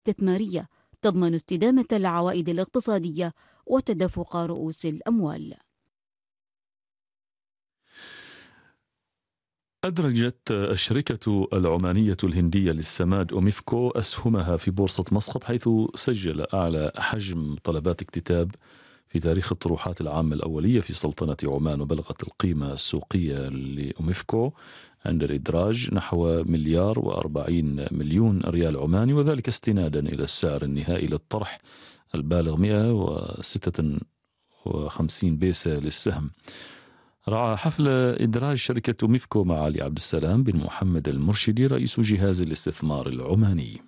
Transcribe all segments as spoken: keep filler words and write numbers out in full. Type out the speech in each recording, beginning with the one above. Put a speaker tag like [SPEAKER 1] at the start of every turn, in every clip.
[SPEAKER 1] استثمارية تضمن استدامة العوائد الاقتصادية وتدفق رؤوس الأموال.
[SPEAKER 2] أدرجت الشركة العمانية الهندية للسماد أوميفكو أسهمها في بورصة مسقط، حيث سجل أعلى حجم طلبات اكتتاب في تاريخ الطروحات العامة الأولية في سلطنة عمان، وبلغت القيمة السوقية لأوميفكو عند الإدراج نحو مليار وأربعين مليون ريال عماني، وذلك استنادا إلى السعر النهائي للطرح البالغ مئة وستة وخمسين بيسة للسهم. رعى حفل إدراج شركة أوميفكو مع علي عبد السلام بن محمد المرشدي رئيس جهاز الاستثمار العماني.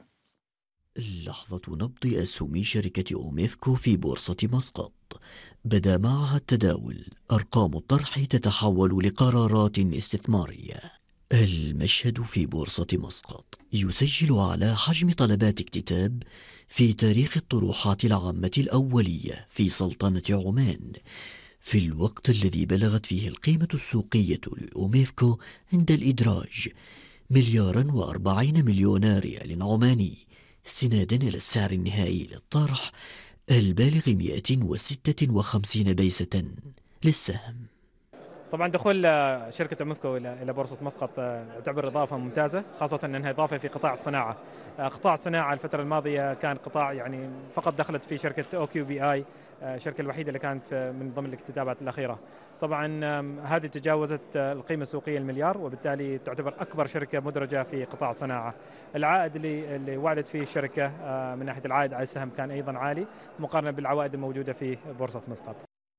[SPEAKER 3] لحظة نبض أسهم شركة أوميفكو في بورصة مسقط، بدا معها التداول، أرقام الطرح تتحول لقرارات استثمارية. المشهد في بورصة مسقط يسجل على حجم طلبات اكتتاب في تاريخ الطروحات العامة الأولية في سلطنة عمان، في الوقت الذي بلغت فيه القيمة السوقية لأوميفكو عند الإدراج مليارا وأربعين مليون ريال عماني، استنادا إلى السعر النهائي للطرح البالغ مئة وستة وخمسين بيسة للسهم.
[SPEAKER 4] طبعا دخول شركة أوميفكو إلى بورصة مسقط تعتبر إضافة ممتازة، خاصة أنها إضافة في قطاع الصناعة. قطاع الصناعة الفترة الماضية كان قطاع يعني فقط دخلت فيه شركة أو كيو بي آي، الشركة الوحيدة اللي كانت من ضمن الاكتتابات الأخيرة. طبعا هذه تجاوزت القيمة السوقية المليار، وبالتالي تعتبر أكبر شركة مدرجة في قطاع الصناعة. العائد اللي اللي وعدت فيه الشركة من ناحية العائد على السهم كان أيضا عالي مقارنة بالعوائد الموجودة في بورصة مسقط.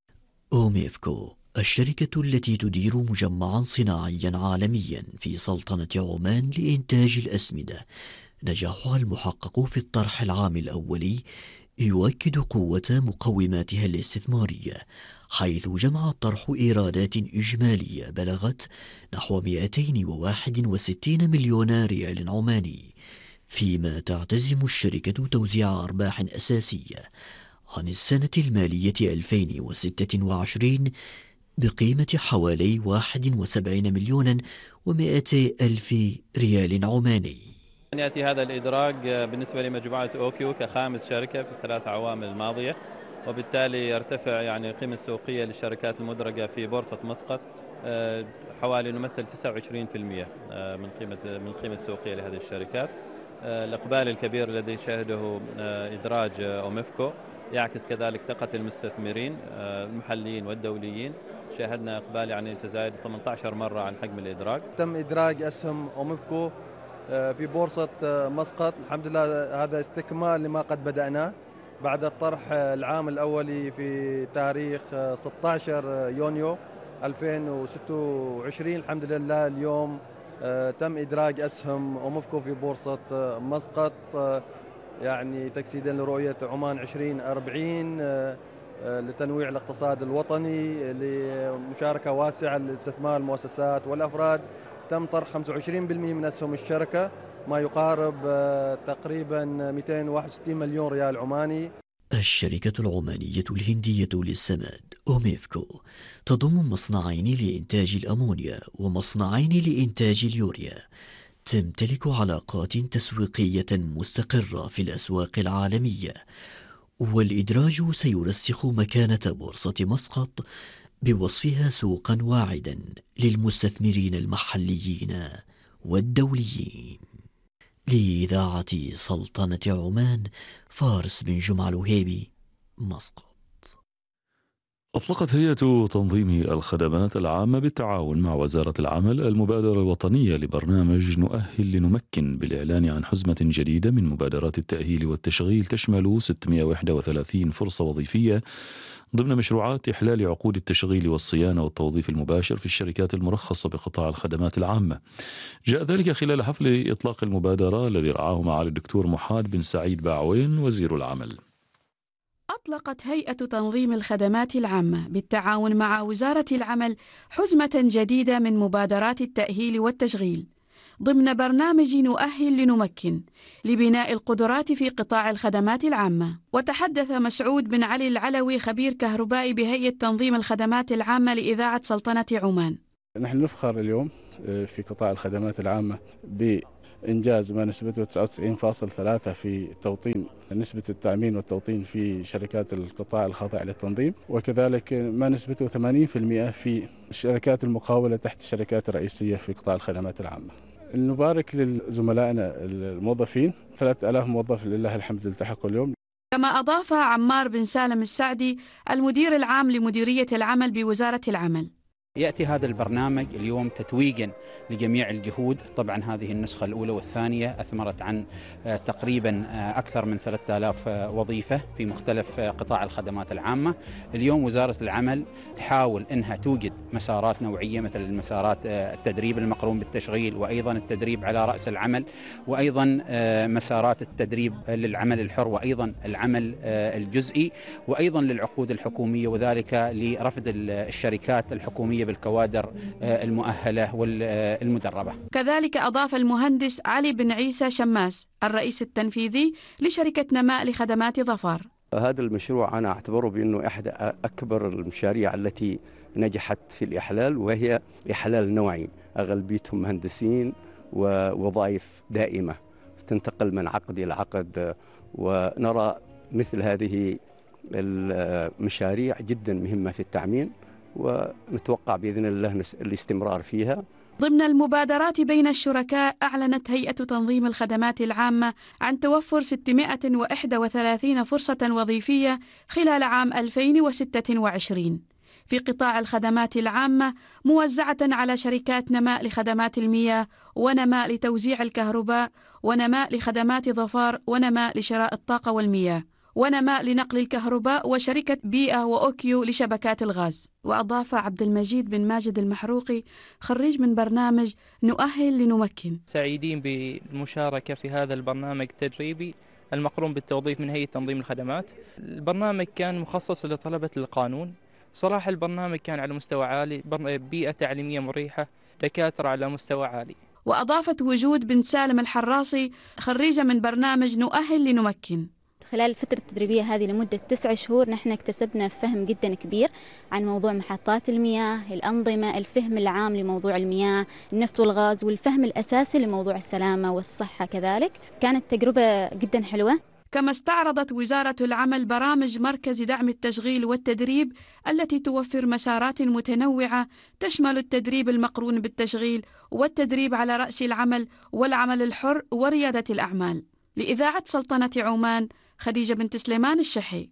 [SPEAKER 3] أوميفكو الشركة التي تدير مجمعا صناعيا عالميا في سلطنة عمان لإنتاج الأسمدة، نجاحها المحقق في الطرح العام الأولي يؤكد قوة مقوماتها الاستثمارية، حيث جمع الطرح إيرادات إجمالية بلغت نحو مئتين وواحد وستين مليون ريال عماني، فيما تعتزم الشركة توزيع أرباح أساسية عن السنة المالية ألفين وستة وعشرين بقيمة حوالي واحد وسبعين مليون ومئتي ألف ريال عماني.
[SPEAKER 5] يأتي هذا الإدراج بالنسبة لمجموعة أوكيو كخامس شركة في الثلاث عوام الماضية، وبالتالي يرتفع يعني القيمة السوقية للشركات المدرجة في بورصة مسقط حوالي نمثل تسعة وعشرين بالمئة من قيمة من القيمة السوقية لهذه الشركات. الإقبال الكبير الذي شهده إدراج أوميفكو يعكس كذلك ثقة المستثمرين المحليين والدوليين. شاهدنا إقبال يعني يتزايد ثمانية عشر مرة عن حجم الإدراج.
[SPEAKER 6] تم إدراج أسهم أوميفكو في بورصة مسقط، الحمد لله هذا استكمال لما قد بدأناه بعد الطرح العام الأولي في تاريخ ستة عشر يونيو ألفين وستة وعشرين. الحمد لله اليوم تم إدراج أسهم أوميفكو في بورصة مسقط، يعني تجسيدا لرؤية عمان عشرين أربعين لتنويع الاقتصاد الوطني، لمشاركة واسعة لاستثمار المؤسسات والأفراد. تم طرح خمسة وعشرين بالمئة من أسهم الشركة، ما يقارب تقريبا مئتين وواحد وستين مليون ريال عماني.
[SPEAKER 3] الشركة العمانية الهندية للسماد أوميفكو تضم مصنعين لإنتاج الأمونيا ومصنعين لإنتاج اليوريا، تمتلك علاقات تسويقية مستقرة في الأسواق العالمية، والإدراج سيرسخ مكانة بورصة مسقط بوصفها سوقا واعدا للمستثمرين المحليين والدوليين. لإذاعة سلطنة عمان، فارس بن جمعة الوهيبي، مسقط.
[SPEAKER 2] أطلقت هيئة تنظيم الخدمات العامة بالتعاون مع وزارة العمل المبادرة الوطنية لبرنامج نؤهل لنمكن، بالإعلان عن حزمة جديدة من مبادرات التأهيل والتشغيل تشمل ستمئة وواحد وثلاثين فرصة وظيفية ضمن مشروعات إحلال عقود التشغيل والصيانة والتوظيف المباشر في الشركات المرخصة بقطاع الخدمات العامة. جاء ذلك خلال حفل إطلاق المبادرة الذي رعاه معالي الدكتور محاد بن سعيد باعوين وزير العمل.
[SPEAKER 1] أطلقت هيئة تنظيم الخدمات العامة بالتعاون مع وزارة العمل حزمة جديدة من مبادرات التأهيل والتشغيل ضمن برنامج نؤهل لنمكن لبناء القدرات في قطاع الخدمات العامة. وتحدث مسعود بن علي العلوي خبير كهربائي بهيئة تنظيم الخدمات العامة لإذاعة سلطنة عمان.
[SPEAKER 7] نحن نفخر اليوم في قطاع الخدمات العامة إنجاز ما نسبته تسعة وتسعين فاصلة ثلاثة في توطين نسبة التأمين والتوطين في شركات القطاع الخاضع للتنظيم، وكذلك ما نسبته ثمانين بالمئة في الشركات المقاولة تحت الشركات الرئيسية في قطاع الخدمات العامة. نبارك لزملائنا الموظفين، ثلاثة آلاف موظف لله الحمد التحقوا اليوم.
[SPEAKER 1] كما أضاف عمار بن سالم السعدي المدير العام لمديرية العمل بوزارة العمل.
[SPEAKER 8] يأتي هذا البرنامج اليوم تتويجا لجميع الجهود. طبعا هذه النسخة الأولى والثانية أثمرت عن تقريبا أكثر من ثلاثة آلاف وظيفة في مختلف قطاع الخدمات العامة. اليوم وزارة العمل تحاول أنها توجد مسارات نوعية مثل المسارات التدريب المقرون بالتشغيل، وأيضا التدريب على رأس العمل، وأيضا مسارات التدريب للعمل الحر، وأيضا العمل الجزئي، وأيضا للعقود الحكومية، وذلك لرفد الشركات الحكومية بالكوادر المؤهلة والمدربة.
[SPEAKER 1] كذلك أضاف المهندس علي بن عيسى شماس الرئيس التنفيذي لشركة نماء لخدمات ظفار.
[SPEAKER 9] هذا المشروع أنا أعتبره بأنه أحد أكبر المشاريع التي نجحت في الإحلال، وهي إحلال نوعي أغلبيتهم مهندسين ووظائف دائمة تنتقل من عقد إلى عقد، ونرى مثل هذه المشاريع جدا مهمة في التعمين، ونتوقع بإذن الله الاستمرار فيها.
[SPEAKER 1] ضمن المبادرات بين الشركاء أعلنت هيئة تنظيم الخدمات العامة عن توفر ستمائة وواحد وثلاثين فرصة وظيفية خلال عام ألفين وستة وعشرين في قطاع الخدمات العامة، موزعة على شركات نماء لخدمات المياه، ونماء لتوزيع الكهرباء، ونماء لخدمات ظفار، ونماء لشراء الطاقة والمياه، ونماء لنقل الكهرباء، وشركة بيئة وأوكيو لشبكات الغاز. وأضاف عبد المجيد بن ماجد المحروقي خريج من برنامج نؤهل لنمكن.
[SPEAKER 10] سعيدين بالمشاركة في هذا البرنامج التدريبي المقرون بالتوظيف من هيئة تنظيم الخدمات. البرنامج كان مخصص لطلبة القانون. صراحة البرنامج كان على مستوى عالي، بيئة تعليمية مريحة، دكاترة على مستوى عالي.
[SPEAKER 1] وأضافت وجود بن سالم الحراسي خريجة من برنامج نؤهل لنمكن.
[SPEAKER 11] خلال الفترة التدريبية هذه لمدة تسع شهور نحن اكتسبنا فهم جدا كبير عن موضوع محطات المياه، الأنظمة، الفهم العام لموضوع المياه، النفط والغاز، والفهم الأساسي لموضوع السلامة والصحة كذلك. كانت تجربة جدا حلوة.
[SPEAKER 1] كما استعرضت وزارة العمل برامج مركز دعم التشغيل والتدريب التي توفر مسارات متنوعة تشمل التدريب المقرون بالتشغيل، والتدريب على رأس العمل، والعمل الحر، وريادة الأعمال. لإذاعة سلطنة عمان، خديجة بنت سليمان الشحي.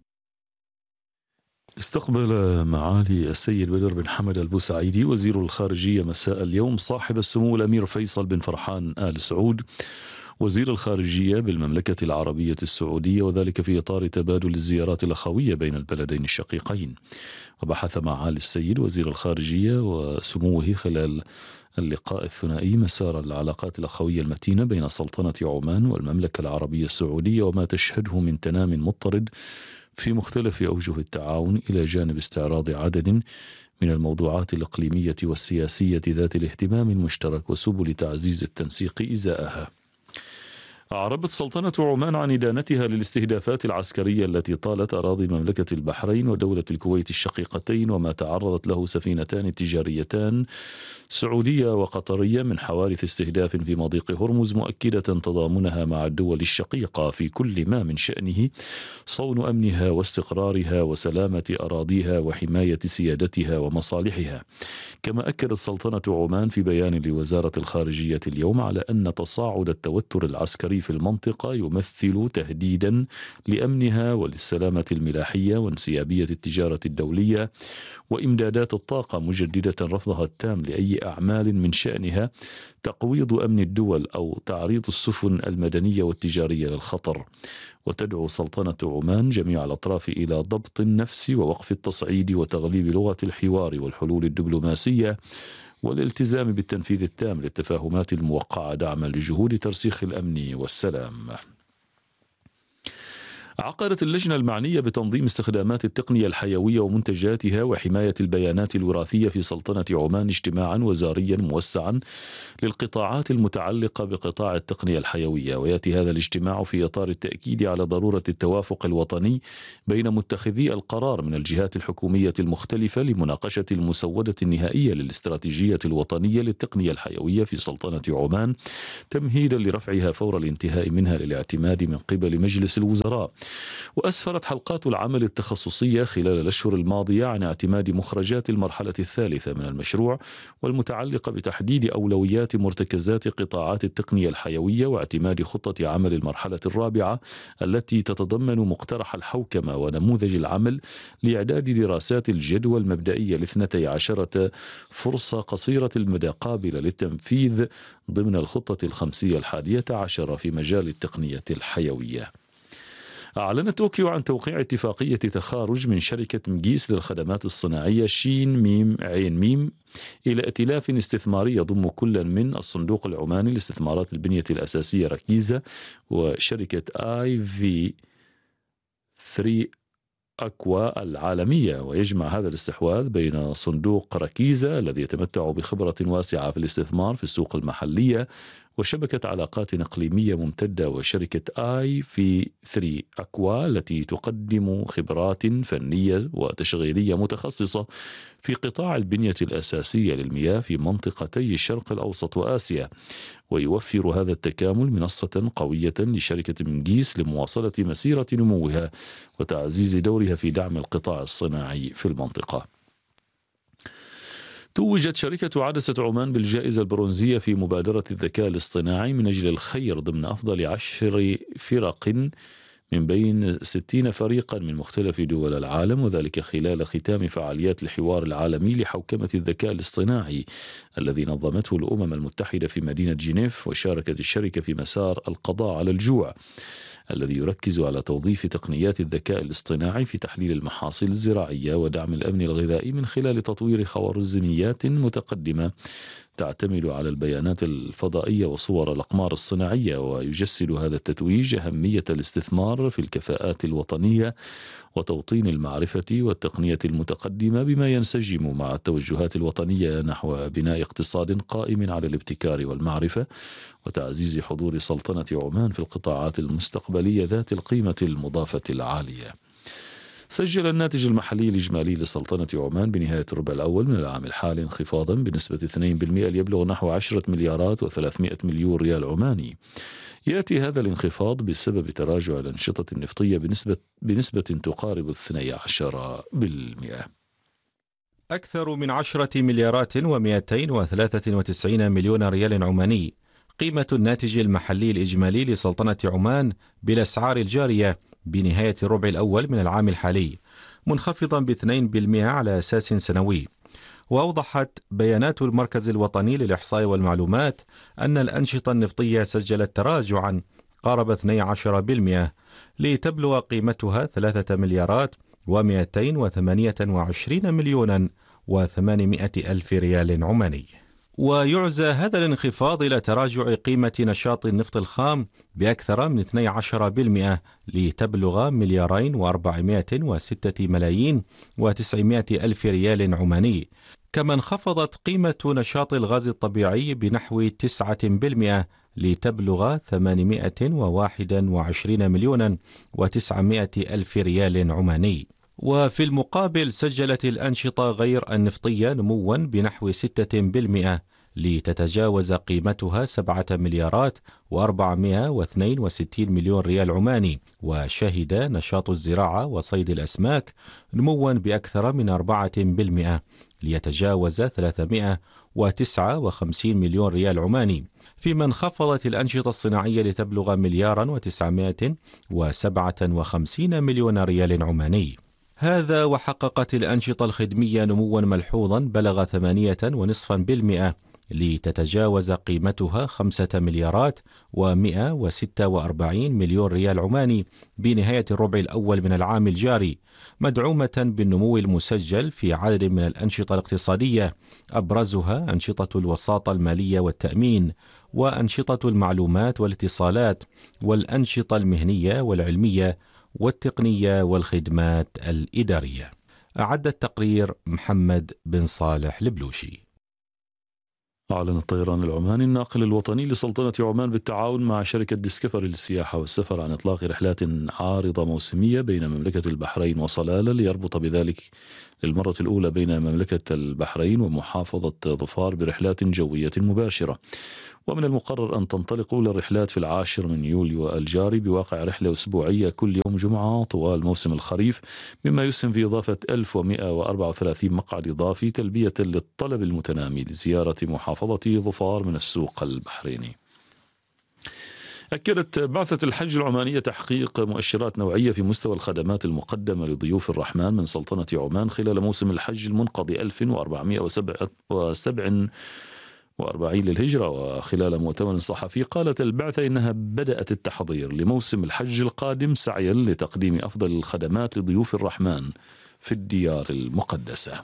[SPEAKER 2] استقبل معالي السيد بدر بن حمد البوسعيدي وزير الخارجية مساء اليوم صاحب السمو الأمير فيصل بن فرحان آل سعود وزير الخارجية بالمملكة العربية السعودية، وذلك في إطار تبادل الزيارات الأخوية بين البلدين الشقيقين. وبحث معالي السيد وزير الخارجية وسموه خلال اللقاء الثنائي مسار العلاقات الأخوية المتينة بين سلطنة عمان والمملكة العربية السعودية، وما تشهده من تنام مضطرد في مختلف أوجه التعاون، إلى جانب استعراض عدد من الموضوعات الإقليمية والسياسية ذات الاهتمام المشترك وسبل تعزيز التنسيق إزاءها. أعربت سلطنة عمان عن إدانتها للاستهدافات العسكرية التي طالت أراضي مملكة البحرين ودولة الكويت الشقيقتين، وما تعرضت له سفينتان تجاريتان سعودية وقطرية من حوادث استهداف في مضيق هرمز، مؤكدة تضامنها مع الدول الشقيقة في كل ما من شأنه صون أمنها واستقرارها وسلامة أراضيها وحماية سيادتها ومصالحها. كما أكدت سلطنة عمان في بيان لوزارة الخارجية اليوم على أن تصاعد التوتر العسكري في المنطقة يمثل تهديدا لأمنها وللسلامة الملاحية وانسيابية التجارة الدولية وإمدادات الطاقة، مجددة رفضها التام لأي أعمال من شأنها تقويض أمن الدول أو تعريض السفن المدنية والتجارية للخطر. وتدعو سلطنة عمان جميع الأطراف إلى ضبط النفس ووقف التصعيد وتغليب لغة الحوار والحلول الدبلوماسية والالتزام بالتنفيذ التام للتفاهمات الموقعة دعما لجهود ترسيخ الأمن والسلام. عقدت اللجنة المعنية بتنظيم استخدامات التقنية الحيوية ومنتجاتها وحماية البيانات الوراثية في سلطنة عمان اجتماعا وزاريا موسعا للقطاعات المتعلقة بقطاع التقنية الحيوية. ويأتي هذا الاجتماع في إطار التأكيد على ضرورة التوافق الوطني بين متخذي القرار من الجهات الحكومية المختلفة لمناقشة المسودة النهائية للاستراتيجية الوطنية للتقنية الحيوية في سلطنة عمان، تمهيدا لرفعها فور الانتهاء منها للاعتماد من قبل مجلس الوزراء. وأسفرت حلقات العمل التخصصية خلال الأشهر الماضية عن اعتماد مخرجات المرحلة الثالثة من المشروع والمتعلقة بتحديد أولويات مرتكزات قطاعات التقنية الحيوية واعتماد خطة عمل المرحلة الرابعة التي تتضمن مقترح الحوكمة ونموذج العمل لإعداد دراسات الجدوى المبدئية لاثنتي عشرة فرصة قصيرة المدى قابلة للتنفيذ ضمن الخطة الخمسية الحادية عشر في مجال التقنية الحيوية. أعلنت طوكيو عن توقيع اتفاقية تخارج من شركة مجيس للخدمات الصناعية شين ميم عين ميم إلى ائتلاف استثماري يضم كل من الصندوق العماني لاستثمارات البنية الأساسية ركيزة وشركة آي في ثلاثة أكوا العالمية. ويجمع هذا الاستحواذ بين صندوق ركيزة الذي يتمتع بخبرة واسعة في الاستثمار في السوق المحلية وشبكة علاقات إقليمية ممتدة وشركة آي في ثلاثة أكوا التي تقدم خبرات فنية وتشغيلية متخصصة في قطاع البنية الأساسية للمياه في منطقتي الشرق الأوسط وآسيا. ويوفر هذا التكامل منصة قوية لشركة مجيس لمواصلة مسيرة نموها وتعزيز دورها في دعم القطاع الصناعي في المنطقة. توجت شركة عدسة عمان بالجائزة البرونزية في مبادرة الذكاء الاصطناعي من أجل الخير ضمن أفضل عشر فرق من بين ستين فريقا من مختلف دول العالم، وذلك خلال ختام فعاليات الحوار العالمي لحوكمة الذكاء الاصطناعي الذي نظمته الأمم المتحدة في مدينة جنيف. وشاركت الشركة في مسار القضاء على الجوع الذي يركز على توظيف تقنيات الذكاء الاصطناعي في تحليل المحاصيل الزراعية ودعم الأمن الغذائي من خلال تطوير خوارزميات متقدمة تعتمد على البيانات الفضائية وصور الأقمار الصناعية. ويجسد هذا التتويج أهمية الاستثمار في الكفاءات الوطنية وتوطين المعرفة والتقنية المتقدمة بما ينسجم مع التوجهات الوطنية نحو بناء اقتصاد قائم على الابتكار والمعرفة وتعزيز حضور سلطنة عمان في القطاعات المستقبلية ذات القيمة المضافة العالية. سجل الناتج المحلي الإجمالي لسلطنة عمان بنهاية الربع الأول من العام الحالي انخفاضا بنسبة اثنين بالمئة ليبلغ نحو عشرة مليارات وثلاثمئة مليون ريال عماني. يأتي هذا الانخفاض بسبب تراجع الأنشطة النفطية بنسبة, بنسبة تقارب اثني عشر بالمئة.
[SPEAKER 12] أكثر من عشرة مليارات ومئتين وثلاثة وتسعين مليون ريال عماني قيمة الناتج المحلي الإجمالي لسلطنة عمان بالأسعار الجارية بنهاية الربع الأول من العام الحالي، منخفضا باثنين بالمئة على أساس سنوي. وأوضحت بيانات المركز الوطني للإحصاء والمعلومات أن الأنشطة النفطية سجلت تراجعا قارب اثني عشر بالمئة لتبلغ قيمتها ثلاثة مليارات ومئتين وثمانية وعشرين مليونا وثمانمائة ألف ريال عماني. ويعزى هذا الانخفاض إلى تراجع قيمة نشاط النفط الخام بأكثر من اثني عشر بالمئة لتبلغ مليارين وأربعمائة وستة ملايين وتسعمائة ألف ريال عماني. كما انخفضت قيمة نشاط الغاز الطبيعي بنحو تسعة بالمئة لتبلغ ثمانمائة وواحد وعشرين مليونا وتسعمائة ألف ريال عماني. وفي المقابل سجلت الأنشطة غير النفطية نموا بنحو ستة بالمئة لتتجاوز قيمتها سبعة مليارات وأربعمائة واثنين وستين مليون ريال عماني. وشهد نشاط الزراعة وصيد الأسماك نموا بأكثر من أربعة بالمئة ليتجاوز ثلاثمائة وتسعة وخمسين مليون ريال عماني، فيما انخفضت الأنشطة الصناعية لتبلغ مليارا وتسعمائة وسبعة وخمسين مليون ريال عماني. هذا وحققت الأنشطة الخدمية نموا ملحوظا بلغ ثمانية ونصفا بالمئة لتتجاوز قيمتها خمسة مليارات ومئة وستة وأربعين مليون ريال عماني بنهاية الربع الأول من العام الجاري، مدعومة بالنمو المسجل في عدد من الأنشطة الاقتصادية أبرزها أنشطة الوساطة المالية والتأمين وأنشطة المعلومات والاتصالات والأنشطة المهنية والعلمية والتقنية والخدمات الإدارية. أعد التقرير محمد بن صالح البلوشي.
[SPEAKER 2] أعلن الطيران العماني الناقل الوطني لسلطنة عمان بالتعاون مع شركة ديسكفري للسياحة والسفر عن إطلاق رحلات عارضة موسمية بين مملكة البحرين وصلالة، ليربط بذلك للمرة الأولى بين مملكة البحرين ومحافظة ظفار برحلات جوية مباشرة. ومن المقرر أن تنطلق أولى الرحلات في العاشر من يوليو الجاري بواقع رحلة أسبوعية كل يوم جمعة طوال موسم الخريف، مما يسهم في إضافة ألف ومئة وأربعة وثلاثين مقعد إضافي تلبية للطلب المتنامي لزيارة محافظة ظفار من السوق البحريني. أكدت بعثة الحج العمانية تحقيق مؤشرات نوعية في مستوى الخدمات المقدمة لضيوف الرحمن من سلطنة عمان خلال موسم الحج المنقضي ألف وأربعمئة وسبعة وأربعين للهجرة. وخلال مؤتمر صحفي قالت البعثة إنها بدأت التحضير لموسم الحج القادم سعيا لتقديم أفضل الخدمات لضيوف الرحمن في الديار المقدسة.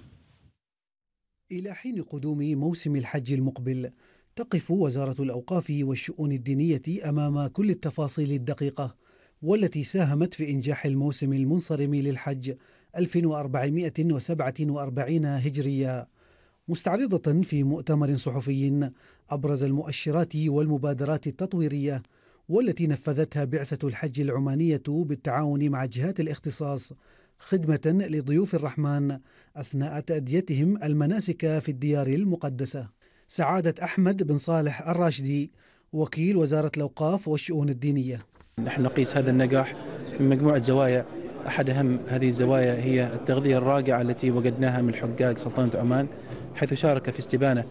[SPEAKER 13] إلى حين قدوم موسم الحج المقبل تقف وزارة الأوقاف والشؤون الدينية أمام كل التفاصيل الدقيقة والتي ساهمت في إنجاح الموسم المنصرم للحج ألف وأربعمئة وسبعة وأربعين هجرية. مستعرضة في مؤتمر صحفي أبرز المؤشرات والمبادرات التطويرية والتي نفذتها بعثة الحج العمانية بالتعاون مع جهات الاختصاص خدمة لضيوف الرحمن أثناء تأديتهم المناسك في الديار المقدسة. سعادة أحمد بن صالح الراشدي وكيل وزارة الأوقاف والشؤون الدينية:
[SPEAKER 14] نحن نقيس هذا النجاح من مجموعة زوايا. أحد أهم هذه الزوايا هي التغذية الرائعة التي وجدناها من حجاج سلطنة عمان، حيث شارك في استبانة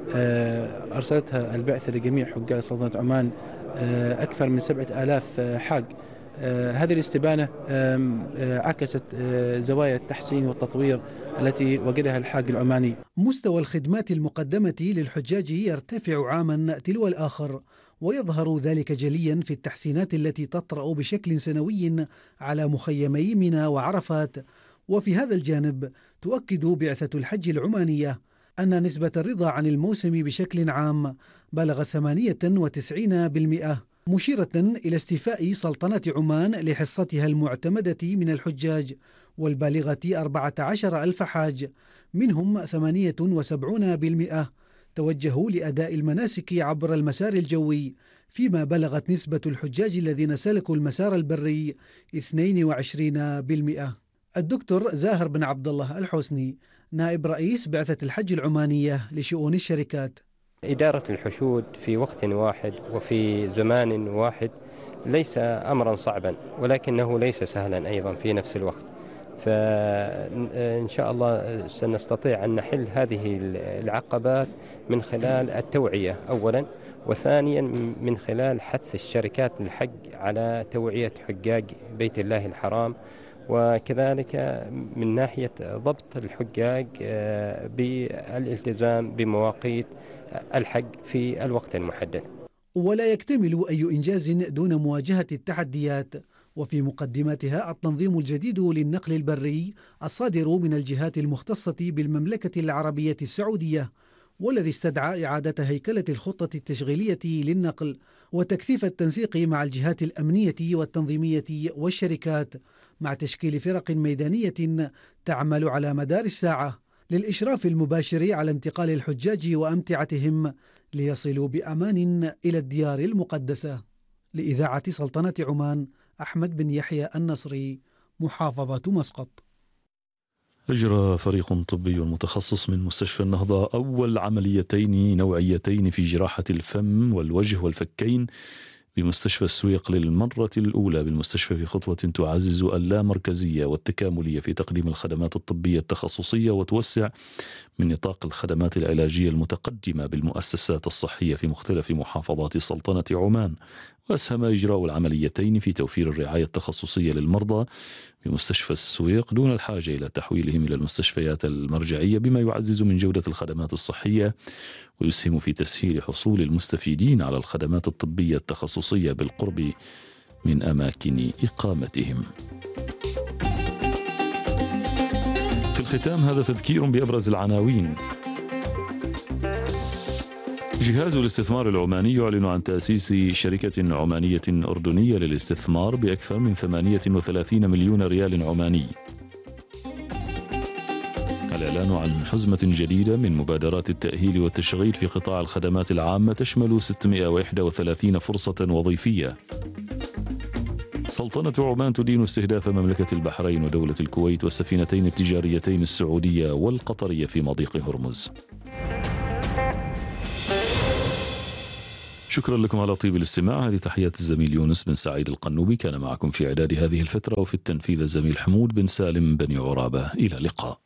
[SPEAKER 14] أرسلتها البعثة لجميع حجاج سلطنة عمان أكثر من سبعة آلاف حاج. هذه الاستبانة عكست زوايا التحسين والتطوير التي وجدها الحاج العماني.
[SPEAKER 13] مستوى الخدمات المقدمة للحجاج يرتفع عاما تلو الآخر، ويظهر ذلك جليا في التحسينات التي تطرأ بشكل سنوي على مخيمي منى وعرفات. وفي هذا الجانب تؤكد بعثة الحج العمانية أن نسبة الرضا عن الموسم بشكل عام بلغت ثمانية وتسعين بالمئة، مشيرة إلى استيفاء سلطنة عمان لحصتها المعتمدة من الحجاج والبالغة أربعة عشر ألف حاج، منهم ثمانية وسبعين بالمئة توجهوا لأداء المناسك عبر المسار الجوي، فيما بلغت نسبة الحجاج الذين سلكوا المسار البري اثنين وعشرين بالمئة. الدكتور زاهر بن عبد الله الحسني نائب رئيس بعثة الحج العمانية لشؤون الشركات:
[SPEAKER 15] إدارة الحشود في وقت واحد وفي زمان واحد ليس أمرا صعبا، ولكنه ليس سهلا أيضا في نفس الوقت. فإن شاء الله سنستطيع أن نحل هذه العقبات من خلال التوعية أولا، وثانيا من خلال حث الشركات للحج على توعية حجاج بيت الله الحرام، وكذلك من ناحية ضبط الحجاج بالالتزام بمواقيت الحج في الوقت المحدد.
[SPEAKER 13] ولا يكتمل أي إنجاز دون مواجهة التحديات، وفي مقدمتها التنظيم الجديد للنقل البري الصادر من الجهات المختصة بالمملكة العربية السعودية، والذي استدعى إعادة هيكلة الخطة التشغيلية للنقل وتكثيف التنسيق مع الجهات الأمنية والتنظيمية والشركات، مع تشكيل فرق ميدانية تعمل على مدار الساعة للإشراف المباشر على انتقال الحجاج وأمتعتهم ليصلوا بأمان إلى الديار المقدسة. لإذاعة سلطنة عمان، أحمد بن يحيى النصري، محافظة مسقط.
[SPEAKER 2] أجرى فريق طبي متخصص من مستشفى النهضة أول عمليتين نوعيتين في جراحة الفم والوجه والفكين بمستشفى السويق للمرة الأولى بالمستشفى، في خطوة تعزز اللامركزية والتكاملية في تقديم الخدمات الطبية التخصصية وتوسع من نطاق الخدمات العلاجية المتقدمة بالمؤسسات الصحية في مختلف محافظات سلطنة عمان. وأسهم إجراء العمليتين في توفير الرعاية التخصصية للمرضى بمستشفى السويق دون الحاجة إلى تحويلهم إلى المستشفيات المرجعية، بما يعزز من جودة الخدمات الصحية ويسهم في تسهيل حصول المستفيدين على الخدمات الطبية التخصصية بالقرب من أماكن إقامتهم. في الختام هذا تذكير بأبرز العناوين. جهاز الاستثمار العماني يعلن عن تأسيس شركة عمانية أردنية للاستثمار بأكثر من ثمانية وثلاثين مليون ريال عماني. الإعلان عن حزمة جديدة من مبادرات التأهيل والتشغيل في قطاع الخدمات العامة تشمل ستمائة وواحد وثلاثين فرصة وظيفية. سلطنة عمان تدين استهداف مملكة البحرين ودولة الكويت والسفينتين التجاريتين السعودية والقطرية في مضيق هرمز. شكرا لكم على طيب الاستماع. هذه تحيات الزميل يونس بن سعيد القنوبي، كان معكم في إعداد هذه الفترة، وفي التنفيذ الزميل حمود بن سالم بن عرابة. إلى اللقاء.